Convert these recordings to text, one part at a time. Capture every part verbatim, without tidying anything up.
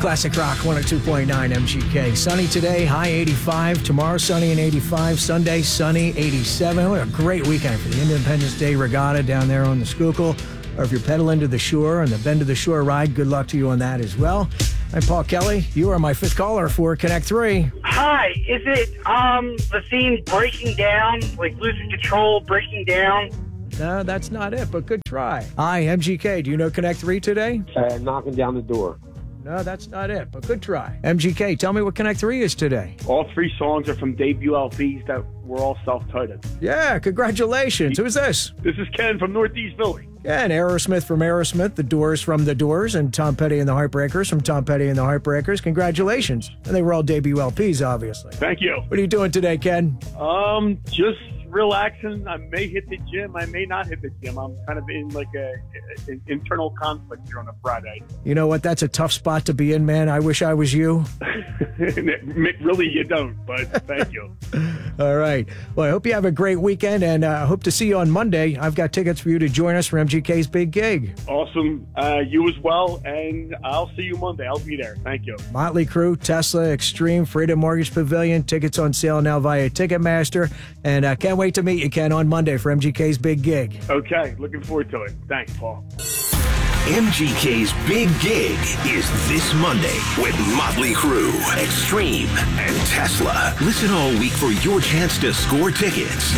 Classic Rock one oh two point nine M G K. Sunny today, high eighty-five. Tomorrow, sunny and eighty-five. Sunday, sunny, eighty-seven. What a great weekend for the Independence Day Regatta down there on the Schuylkill. Or if you're pedaling to the shore on the Bend to the Shore ride, good luck to you on that as well. I'm Paul Kelly. You are my fifth caller for Connect three. Hi, is it um the theme breaking down, like losing control, breaking down? No, that's not it, but good try. Hi, M G K. Do you know Connect three today? Uh, knocking down the door. No, that's not it, but good try. M G K, tell me what Connect three is today. All three songs are from debut L Ps that were all self-titled. Yeah, congratulations. Who's this? This is Ken from Northeast Philly. Yeah, and Aerosmith from Aerosmith, The Doors from The Doors, and Tom Petty and the Heartbreakers from Tom Petty and the Heartbreakers. Congratulations. And they were all debut L Ps, obviously. Thank you. What are you doing today, Ken? Um, just relaxing. I may hit the gym. I may not hit the gym. I'm kind of in like a, a an internal conflict here on a Friday. You know what? That's a tough spot to be in, man. I wish I was you. Really, you don't, but thank you. All right. Well, I hope you have a great weekend, and I uh, hope to see you on Monday. I've got tickets for you to join us for M G K's big gig. Awesome. Uh, you as well, and I'll see you Monday. I'll be there. Thank you. Motley Crue, Tesla, Extreme, Freedom Mortgage Pavilion. Tickets on sale now via Ticketmaster, and I uh, can't wait to meet you, Ken, on Monday for M G K's big gig. Okay. Looking forward to it. Thanks, Paul. M G K's big gig is this Monday with Motley Crue, Extreme, and Tesla. Listen all week for your chance to score tickets.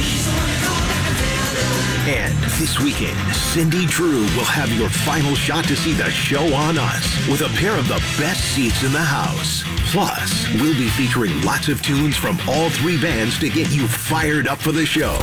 And this weekend, Cindy Drew will have your final shot to see the show on us with a pair of the best seats in the house. Plus, we'll be featuring lots of tunes from all three bands to get you fired up for the show.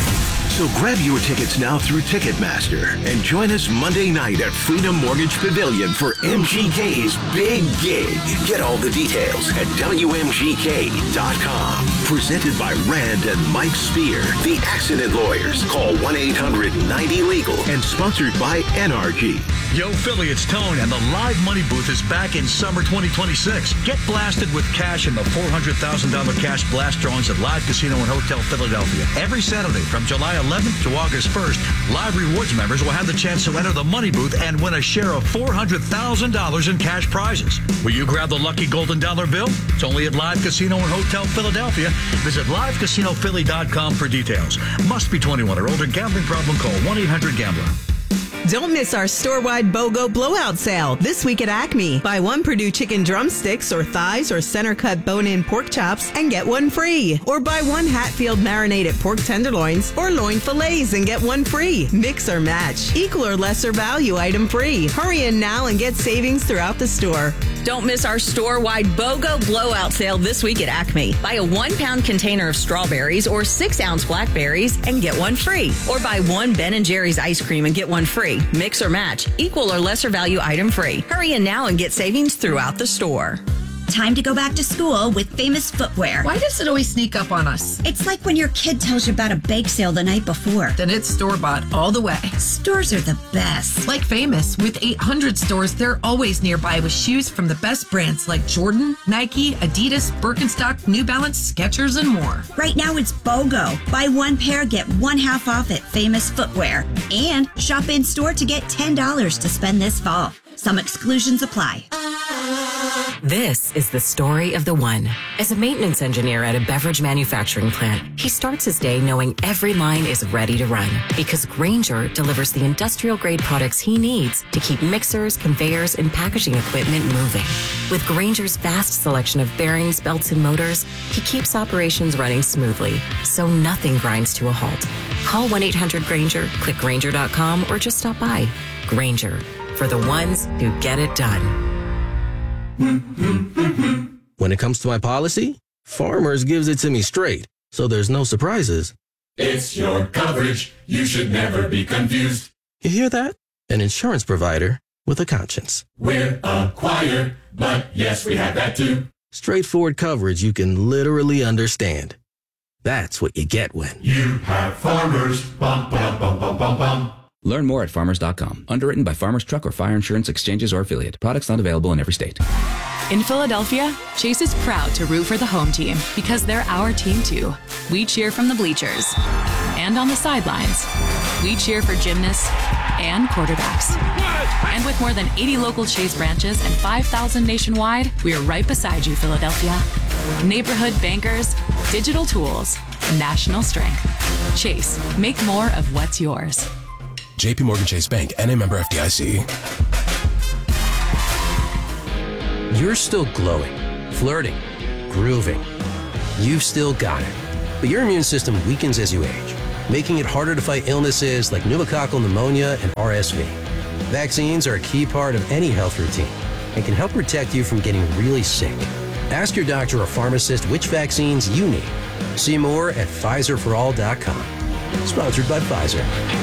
So grab your tickets now through Ticketmaster and join us Monday night at Freedom Mortgage Pavilion for M G K's big gig. Get all the details at W M G K dot com. Presented by Rand and Mike Spear, the accident lawyers. Call one eight hundred ninety legal and sponsored by N R G. Yo, Philly, it's Tone, and the Live Money Booth is back in summer twenty twenty-six. Get blasted with cash in the four hundred thousand dollars cash blast drawings at Live Casino and Hotel Philadelphia. Every Saturday from July eleventh to August first, Live Rewards members will have the chance to enter the Money Booth and win a share of four hundred thousand dollars in cash prizes. Will you grab the lucky golden dollar bill? It's only at Live Casino and Hotel Philadelphia. Visit live casino philly dot com for details. Must be twenty-one or older. Gambling problem? Call one eight hundred gambler. Don't miss our store-wide BOGO blowout sale this week at Acme. Buy one Purdue chicken drumsticks or thighs or center-cut bone-in pork chops and get one free. Or buy one Hatfield marinated pork tenderloins or loin fillets and get one free. Mix or match. Equal or lesser value item free. Hurry in now and get savings throughout the store. Don't miss our store-wide BOGO blowout sale this week at Acme. Buy a one-pound container of strawberries or six-ounce blackberries and get one free. Or buy one Ben and Jerry's ice cream and get one free. Mix or match. Equal or lesser value item free. Hurry in now and get savings throughout the store. Time to go back to school with Famous Footwear. Why does it always sneak up on us? It's like when your kid tells you about a bake sale the night before. Then it's store-bought all the way. Stores are the best. Like Famous, with eight hundred stores, they're always nearby with shoes from the best brands like Jordan, Nike, Adidas, Birkenstock, New Balance, Skechers, and more. Right now it's BOGO. Buy one pair, get one half off at Famous Footwear. And shop in-store to get ten dollars to spend this fall. Some exclusions apply. This is the story of the one. As a maintenance engineer at a beverage manufacturing plant, he starts his day knowing every line is ready to run because Grainger delivers the industrial-grade products he needs to keep mixers, conveyors, and packaging equipment moving. With Grainger's vast selection of bearings, belts, and motors, he keeps operations running smoothly, so nothing grinds to a halt. Call one eight hundred Grainger, click Grainger dot com, or just stop by. Grainger, for the ones who get it done. When it comes to my policy, Farmers gives it to me straight, so there's no surprises. It's your coverage. You should never be confused. You hear that? An insurance provider with a conscience. We're a choir, but yes, we have that too. Straightforward coverage you can literally understand. That's what you get when you have Farmers. Bum, bum, bum, bum, bum, bum. Learn more at farmers dot com. Underwritten by Farmers Truck or Fire Insurance Exchanges or Affiliate. Products not available in every state. In Philadelphia, Chase is proud to root for the home team because they're our team too. We cheer from the bleachers. And and on the sidelines, we cheer for gymnasts and quarterbacks. And with more than eighty local Chase branches and five thousand nationwide, we're right beside you, Philadelphia. Neighborhood bankers, digital tools, national strength. Chase, make more of what's yours. J P Morgan Chase Bank, N A member F D I C. You're still glowing, flirting, grooving. You've still got it. But your immune system weakens as you age, making it harder to fight illnesses like pneumococcal pneumonia and R S V. Vaccines are a key part of any health routine and can help protect you from getting really sick. Ask your doctor or pharmacist which vaccines you need. See more at Pfizer for all dot com. Sponsored by Pfizer.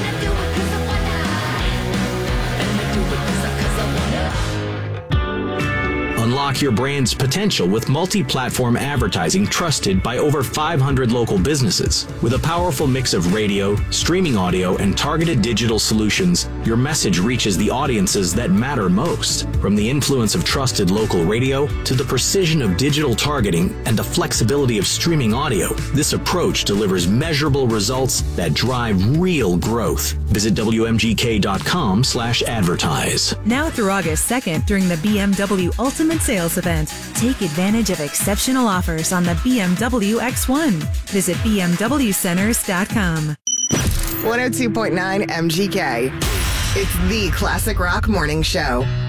Unlock your brand's potential with multi-platform advertising trusted by over five hundred local businesses. With a powerful mix of radio, streaming audio, and targeted digital solutions, your message reaches the audiences that matter most. From the influence of trusted local radio to the precision of digital targeting and the flexibility of streaming audio, this approach delivers measurable results that drive real growth. Visit W M G K dot com slash advertise. Now through August second during the B M W Ultimate Sales Event. Take advantage of exceptional offers on the B M W X one. Visit B M W centers dot com. one oh two point nine M G K. It's the classic rock morning show.